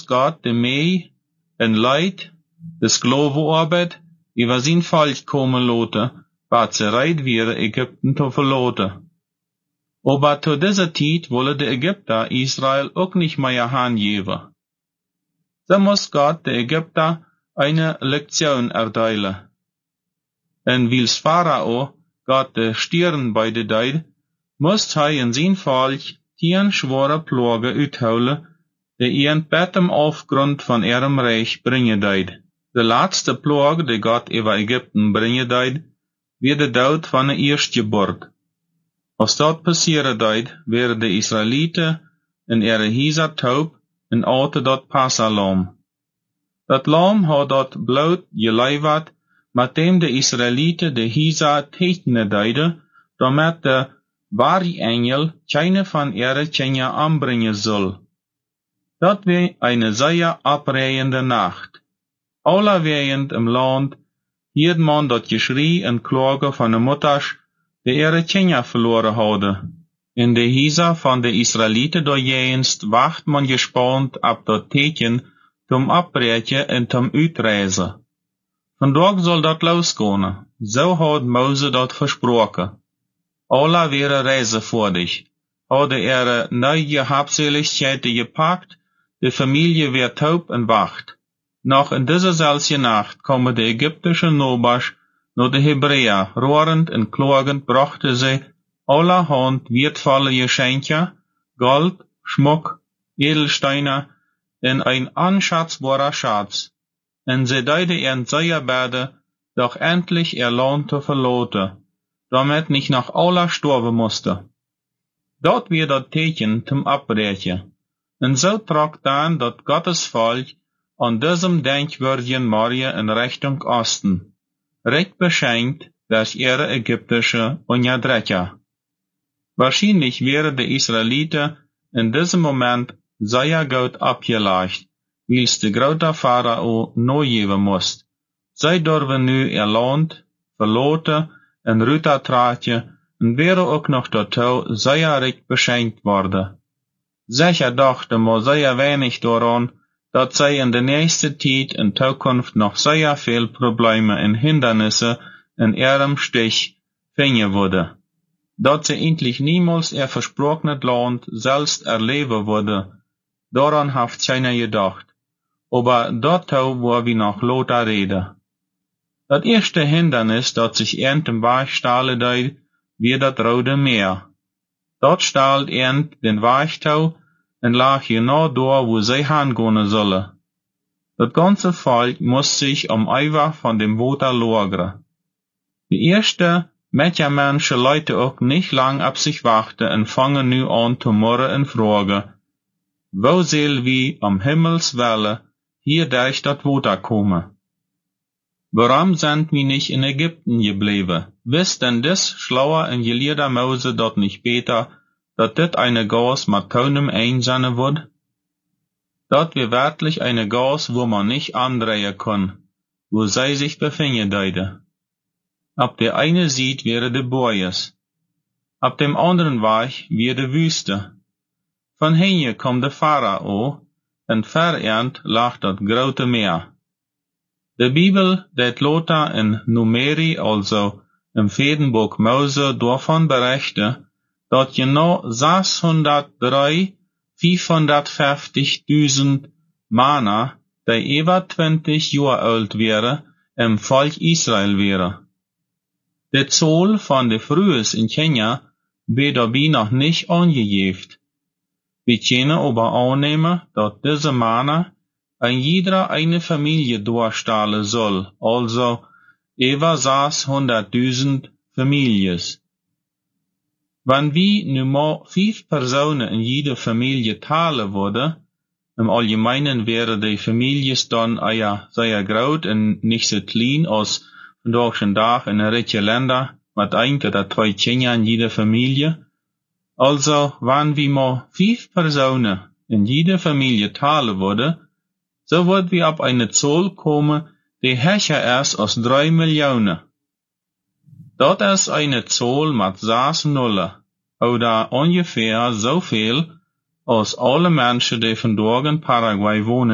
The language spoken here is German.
moest God de mee en leid, de sklovenarbeid, über zijn volk komen laten, wat ze reid wäre, Ägypten te verlaten. Aber zu dieser Zeit wolle de Ägypter Israel auch nicht mehr handgeben. So muss Gott de Ägypter eine Lektion erteilen. En wils Pharao Gott de Stirn bei de deid, moest hij in zijn volk 10 schwere plagen uithouden, die ihren betem Aufgrund von ihrem Reich bringen deid. De laatste plag die Gott über Ägypten bringen deid, weer de dood van de eerstgeboorte. Als dat passieren deid, werden de Israëlieten in ihre Hisa taub en aten dat Passalam. Dat lam had dat bloot geleiwerd, met dem de Israëlieten de Hisa tekenen deiden, damit de Wari-Engel keine van ihre Kinder anbringen soll. Dat war eine sehr abreihende Nacht. Allerweilend im Land hierd man dat Geschrei en Klage van de Mutters, die ihre Kinder verloren hadden. In de Hisa van de Israëlieten doorjeenst wacht man gespannt ab dat teken zum Abbreken en zum Uitreizen. Vandaag zal dat losgaan. Zo had Mose dat versproken. Alle wäre reisevoordig, hadden ihre neue Habseligkeiten gepackt, de Familie weer taub en wacht. Noch in dieser selben Nacht kommen de ägyptische Nobers naar de Hebräer, rohrend en klagend brachten sie allerhand wertvolle Geschenke, Gold, Schmuck, Edelsteine en ein anschatzbarer Schatz. En sie deiden ihren Säuerberde, doch endlich ihr Land zu verlaten, damit nicht noch aller sterben musste. Dort wird das Teken zum Abbrechen. En so trok dann dat Gottes Volk an diesem denkwürdigen Morgen in Richtung Osten, recht beschenkt durch ihre ägyptische Unterdrücker. Wahrscheinlich wären die Israeliten in diesem Moment sehr gut abgelegt, wils de grote Pharao nogeben moest. Zij durven nu ihr Land verlaten en runtertraten en wären ook nog dazu sehr recht beschenkt worden. Sicher dachte man sehr wenig daran, dass sie in der nächsten Zeit in Zukunft noch sehr viel Probleme und Hindernisse in ihrem Stich finden würde. Dass sie endlich niemals ihr versprochenes Land selbst erleben würde, daran hat keiner gedacht. Aber dazu war wie noch lauter Rede. Das erste Hindernis, das sich ernt im Weg stahlen deed, wie das Rote Meer. Dort stahlt ernt den Weg tau en lag genau da, wo sie hingehen sollen. Das ganze Volk muss sich am Eiver von dem Wasser lagern. Die erste Menschen Leute auch nicht lang ab sich warten und fangen nu an zu murren und fragen, wo soll wie am Himmelswelle hier durch das Wasser kommen? Warum sind wir nicht in Ägypten geblieben? Wisst denn das schlauer und gelehrter Mose dort nicht später, dass dit eine Gas mit keinem einsennen wird? Dat wir wirklich eine Gas, wo man nicht andrehen kann, wo sie sich befinden deide. Ab der eine Seite wäre de Boyes, ab dem anderen Weg wäre de Wüste. Von hier kommt der Pharao, und verernt lag das Grote Meer. De Bibel det Lothar in Numeri, also im Fädenbuch Mose, davon berichte, dass genau 550.000 Männer, die über 20 Jahre alt wäre, im Volk Israel wäre. Die Zahl von de Frühes in Kenia wird dabei noch nicht angegeben. Wir können aber annehmen, dass diese Männer ein jeder eine Familie darstellen soll, also über 600.000 Familien. Wenn wir nun mal 5 Personen in jeder Familie teilen würden, im Allgemeinen wäre die Familie dann sehr groß und nicht so klein als vandaag Tag in reiche Länder mit 1 oder 2 Kindern in jeder Familie. Also, wenn wir mal 5 Personen in jeder Familie teilen würden, so wird wir ab eine Zahl kommen, die höher ist als 3 Millionen. Dat ist eine Zahl mit 6 Nullen, oder ungefähr so viel als alle Menschen, die vandaag in Paraguay wohnen.